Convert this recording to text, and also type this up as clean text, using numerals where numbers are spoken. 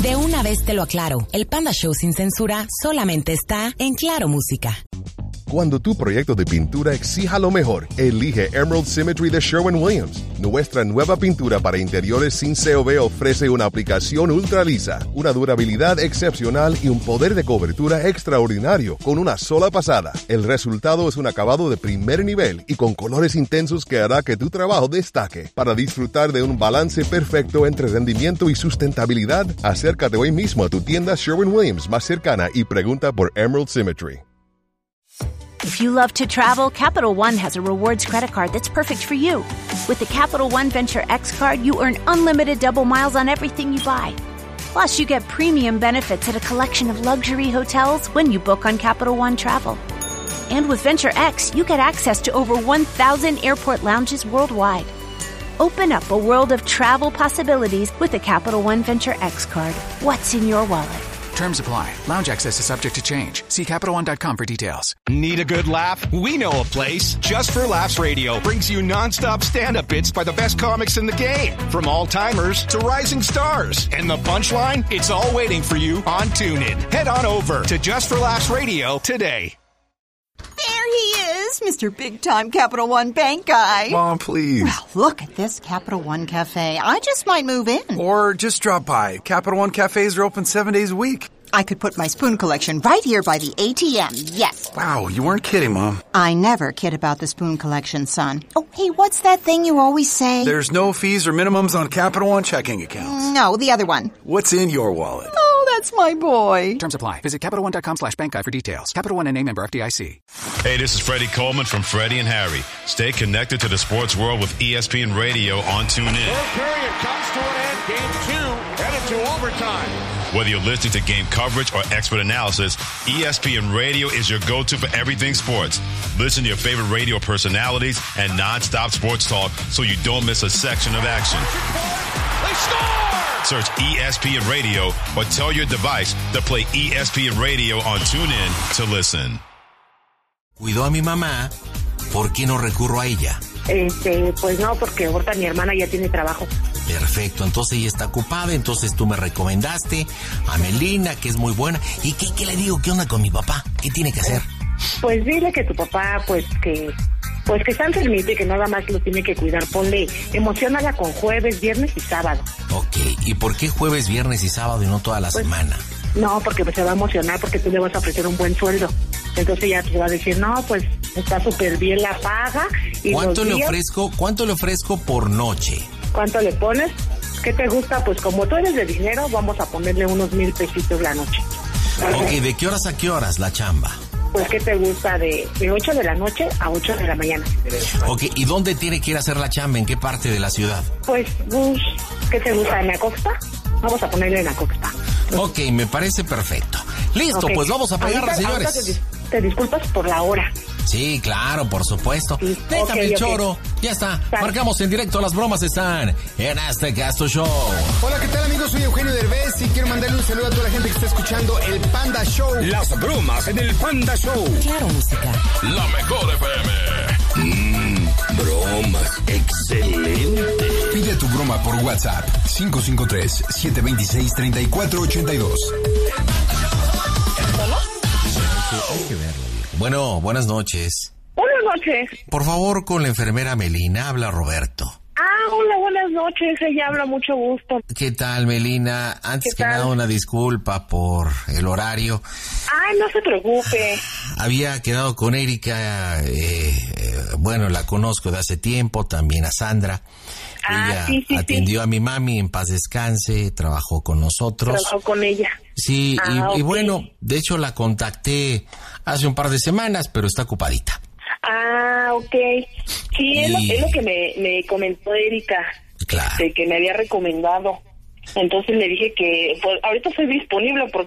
De una vez te lo aclaro, el Panda Show sin censura solamente está en Claro Música. Cuando tu proyecto de pintura exija lo mejor, elige Emerald Symmetry de Sherwin-Williams. Nuestra nueva pintura para interiores sin COV ofrece una aplicación ultra lisa, una durabilidad excepcional y un poder de cobertura extraordinario con una sola pasada. El resultado es un acabado de primer nivel y con colores intensos que hará que tu trabajo destaque. Para disfrutar de un balance perfecto entre rendimiento y sustentabilidad, acércate hoy mismo a tu tienda Sherwin-Williams más cercana y pregunta por Emerald Symmetry. If you love to travel, Capital One has a rewards credit card that's perfect for you. With the Capital One Venture X card, you earn unlimited double miles on everything you buy. Plus, you get premium benefits at a collection of luxury hotels when you book on Capital One Travel. And with Venture X, you get access to over 1,000 airport lounges worldwide. Open up a world of travel possibilities with the Capital One Venture X card. What's in your wallet? Terms apply. Lounge access is subject to change. See CapitalOne.com for details. Need a good laugh? We know a place. Just for Laughs Radio brings you nonstop stand-up bits by the best comics in the game. From all-timers to rising stars. And the punchline? It's all waiting for you on TuneIn. Head on over to Just for Laughs Radio today. There he is, Mr. Big-Time Capital One Bank guy. Mom, please. Well, look at this Capital One Cafe. I just might move in. Or just drop by. Capital One Cafes are open 7 days a week. I could put my spoon collection right here by the ATM, yes. Wow, you weren't kidding, Mom. I never kid about the spoon collection, son. Oh, hey, what's that thing you always say? There's no fees or minimums on Capital One checking accounts. No, the other one. What's in your wallet? Oh, that's my boy. Terms apply. Visit CapitalOne.com/bank guide for details. Capital One and a member FDIC. Hey, this is Freddie Coleman from Freddie and Harry. Stay connected to the sports world with ESPN Radio on TuneIn. Third period comes to an end. Game 2 headed to overtime. Whether you're listening to game coverage or expert analysis, ESPN Radio is your go-to for everything sports. Listen to your favorite radio personalities and nonstop sports talk so you don't miss a section of action. They score! Search ESPN Radio or tell your device to play ESPN Radio on TuneIn to listen. Cuidó a mi mamá, ¿por qué no recurro a ella? Pues no, porque ahorita mi hermana ya tiene trabajo. Perfecto, entonces ella está ocupada, entonces tú me recomendaste a Melina, que es muy buena. ¿Y qué le digo? ¿Qué onda con mi papá? ¿Qué tiene que hacer? Pues dile que tu papá, que está enfermito y que nada más lo tiene que cuidar. Ponle, emociónala con jueves, viernes y sábado. Ok, ¿y por qué jueves, viernes y sábado y no toda la semana? No, porque se va a emocionar porque tú le vas a ofrecer un buen sueldo. Entonces ya te va a decir, no, pues está súper bien la paga. Y ¿Cuánto le ofrezco por noche? ¿Cuánto le pones? ¿Qué te gusta? Pues como tú eres de dinero, vamos a ponerle unos 1,000 pesitos la noche. Ok, ¿de qué horas a qué horas la chamba? Pues ¿qué te gusta? De 8 de la noche a 8 de la mañana. Ok, ¿y dónde tiene que ir a hacer la chamba? ¿En qué parte de la ciudad? Pues, ¿qué te gusta? ¿En Acoxpa? Vamos a ponerle en Acoxpa. Ok, me parece perfecto. Listo, okay. Pues vamos a pegarla, señores. Te disculpas por la hora. Sí, claro, por supuesto. Sí. Déjame el choro. Ya está. Marcamos en directo. Las bromas están en Este Gasto Show. Hola, ¿qué tal, amigos? Soy Eugenio Derbez y quiero mandarle un saludo a toda la gente que está escuchando el Panda Show. Las bromas en el Panda Show. Claro, música. La mejor FM. Bromas. Excelente. Pide tu broma por WhatsApp. 553-726-3482. Hay que verlo. Bueno, buenas noches. Buenas noches. Por favor, con la enfermera Melina, habla Roberto. Hola, buenas noches, ella habla, mucho gusto. ¿Qué tal, Melina? Antes que nada, una disculpa por el horario. No se preocupe. Había quedado con Erika, bueno, la conozco de hace tiempo, también a Sandra. Ella atendió a mi mami, en paz descanse, trabajó con nosotros. Trabajó con ella. Sí, y bueno, de hecho la contacté hace un par de semanas, pero está ocupadita. Ok. Sí, es lo que me comentó Erika. Claro. Que me había recomendado. Entonces le dije que pues ahorita estoy disponible porque